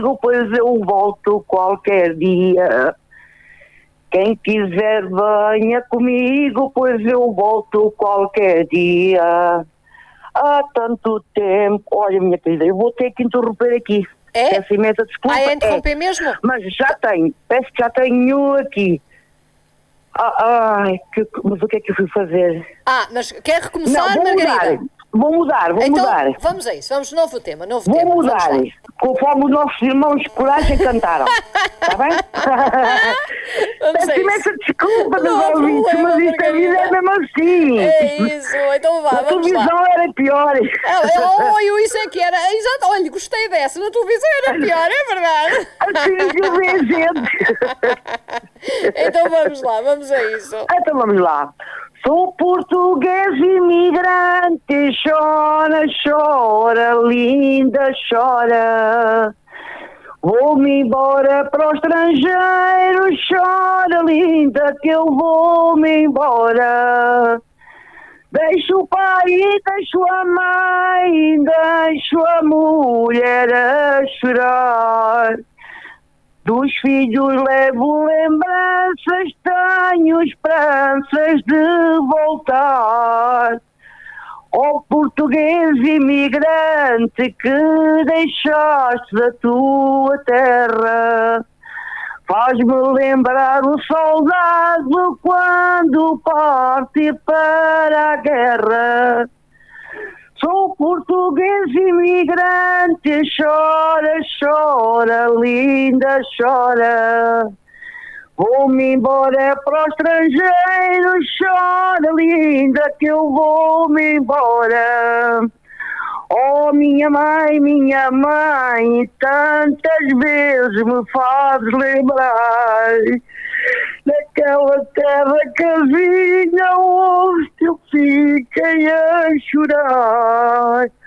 Depois eu volto qualquer dia. Quem quiser venha comigo, pois eu volto qualquer dia. Há tanto tempo. Olha, minha querida, eu vou ter que interromper aqui. É? Peço imensa desculpa. É interromper mesmo? Mas já tenho. Peço que já tenho aqui. Mas o que é que eu fui fazer? Mas quer recomeçar, Não, Margarida? Vou mudar. Vamos a isso, vamos novo tema. Vou mudar, conforme os nossos irmãos de coragem cantaram. Está bem? Peço imensa desculpa dos ouvintes, mas isto a vida é mesmo assim. É isso, então vá, na vamos lá. Na televisão era pior. Isso é que era. Exato, olha, gostei dessa. Na televisão era pior, é verdade. Assim que eu vejo gente. Então vamos lá, vamos a isso. Então vamos lá. Sou português imigrante, chora, chora, linda, chora. Vou-me embora para o estrangeiro, chora, linda, que eu vou-me embora. Deixo o pai, deixo a mãe, deixo a mulher a chorar. Dos filhos levo lembranças, tenho esperanças de voltar. Ó português imigrante que deixaste a tua terra, faz-me lembrar o soldado quando parte para a guerra. Sou português imigrante, chora, chora, linda, chora. Vou-me embora para o estrangeiro, chora, linda, que eu vou-me embora. Oh, minha mãe, tantas vezes me fazes lembrar daquela terra casinha onde eu fiquei a chorar.